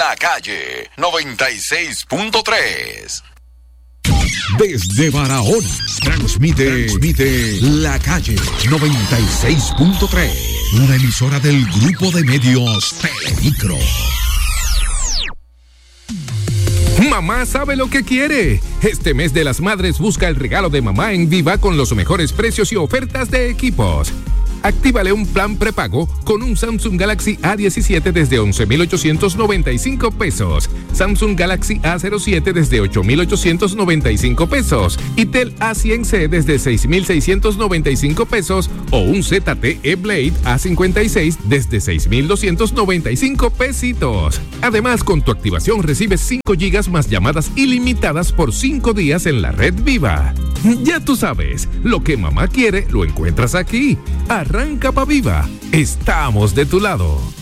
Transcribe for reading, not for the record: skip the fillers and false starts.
La Calle 96.3. Desde Barahona, transmite La Calle 96.3, una emisora del grupo de medios Telemicro. Mamá sabe lo que quiere. Este mes de las madres busca el regalo de mamá en Viva con los mejores precios y ofertas de equipos. Actívale un plan prepago con un Samsung Galaxy A17 desde 11,895 pesos, Samsung Galaxy A07 desde 8,895 pesos y Tel A100C desde 6,695 pesos o un ZTE Blade A56 desde 6,295 pesitos. Además, con tu activación recibes 5 GB más llamadas ilimitadas por 5 días en la red Viva. Ya tú sabes, lo que mamá quiere lo encuentras aquí. Arranca pa' Viva. Estamos de tu lado.